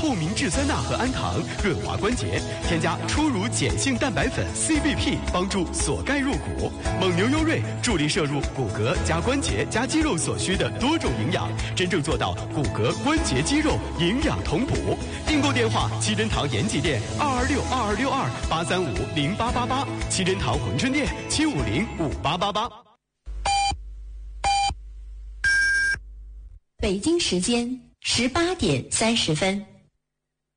透明质酸钠和氨糖，润滑关节；添加初乳碱性蛋白粉 CBP， 帮助锁钙入骨；蒙牛优瑞助力摄入骨骼加关节加肌肉所需的多种营养，真正做到骨骼、关节、肌肉营养同补。订购电话：七珍堂延吉店2262262835888，七珍堂珲春店7505888。 北京时间18点30分。